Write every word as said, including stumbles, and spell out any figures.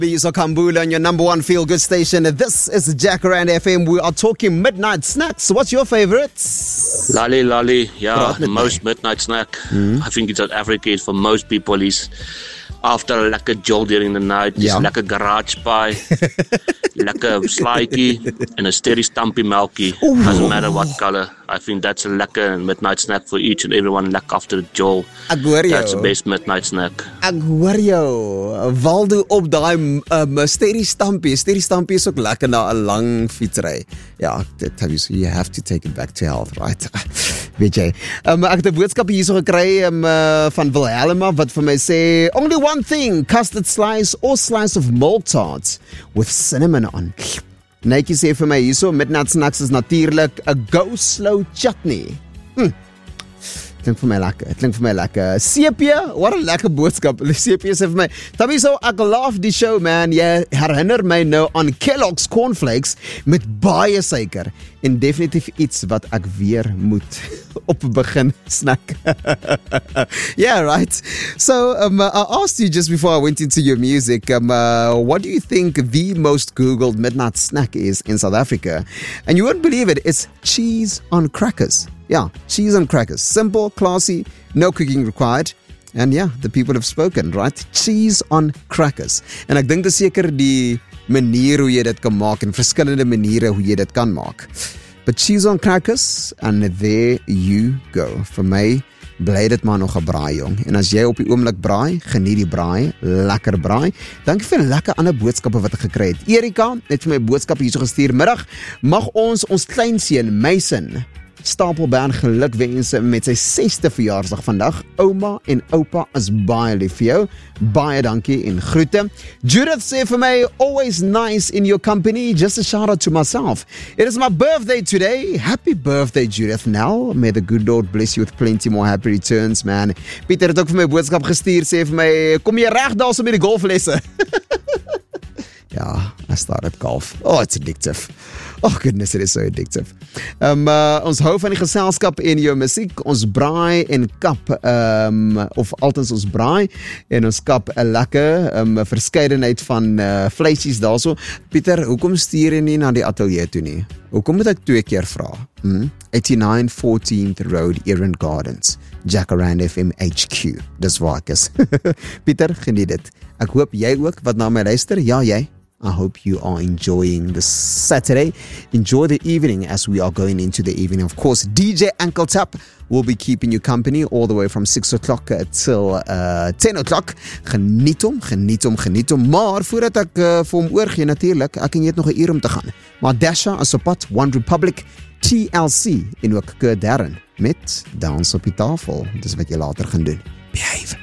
Bizo Kambula on your number one feel-good station. This is Jacaranda F M. We are talking midnight snacks. What's your favorites? Lolly, lolly. Yeah, the most midnight snack. Mm. I think in South Africa is for most people is after a lekker jol during the night. Is yeah. lekker garage pie, lekker slaaitjie, and a steady stumpy melkie. Ooh. Doesn't matter what color. I think that's a lekker midnight snack for each and everyone. Lekker after the jol. That's the best midnight snack. Ek hoor jou. Waldo op daai um, steady stumpy. Steady stumpy is ook lekker na 'n lang fietsry. Ja, dit have you, so you have to take it back to health, right? Weet jy. Um, ek het 'n boodskap hierso gekry um, uh, van Wilhelma wat vir my sê, only one thing, custard slice or slice of milk tarts with cinnamon on. Netjie sê vir my hierso, midnight snacks is natuurlik 'n go slow chutney. Hm. Klink vir my lekker, het klink vir my lekker. Sepia, wat 'n lekker boodskap. Sepia sê vir my, Tabi, so ek love die show, man. Jy herinner my nou aan Kellogg's cornflakes met baie suiker en definitief iets wat ek weer moet op begin snack. Yeah, right. So, um, I asked you just before I went into your music, um, uh, what do you think the most Googled midnight snack is in South Africa? And you won't believe it, it's cheese on crackers. Yeah, cheese on crackers. Simple, classy, no cooking required. And yeah, the people have spoken, right? Cheese on crackers. En ek dink dis seker die manier hoe jy dit kan maak en verskillende maniere hoe jy dit kan maak. But cheese on crackers, and there you go. Vir my bly dit maar nog 'n braai, jong. En as jy op die oomblik braai, geniet die braai, lekker braai. Dankie vir lekker ander boodskappe wat ek gekry het. Erika het vir my boodskappe hierso gestuur. Middag mag ons ons kleinseun Mason Stapelbaan gelukwense met sy sesde verjaarsdag vandag. Ouma en oupa is baie lief vir jou. Baie dankie en groete. Judith sê vir my, always nice in your company. Just a shout out to myself. It is my birthday today. Happy birthday, Judith. Now, may the good Lord bless you with plenty more happy returns, man. Pieter het ook vir my boodskap gestuur, sê vir my, kom jy reg daar so met die golflesse? Ja, I started golf. Oh, it's addictive. Oh goodness, it is so addictive. Um, uh, ons hou van die geselskap en jou musiek. Ons braai en kap, um, of altens ons braai en ons kap 'n lekker um, verskeidenheid van uh, vleisies daarso. Pieter, hoekom stuur jy nie na die ateljee toe nie? Hoekom moet ek twee keer vra? Hmm? eighty-nine fourteenth Road, Erin Gardens, Jacaranda F M H Q. Dis waar ek is. Pieter, geniet dit. Ek hoop jy ook wat na my luister. Ja, jy. I hope you are enjoying this Saturday. Enjoy the evening as we are going into the evening. Of course, D J Ankle Tap will be keeping you company all the way from six o'clock till uh, ten o'clock. Geniet hom, geniet hom, geniet hom. Maar voordat ek uh, vir hom oorgee natuurlik, ek en jy het nog 'n uur om te gaan. Maar Dasha is op pad, One Republic, T L C en ook Kurt Darren met Dans op die tafel. Dis wat jy later gaan doen. Behave.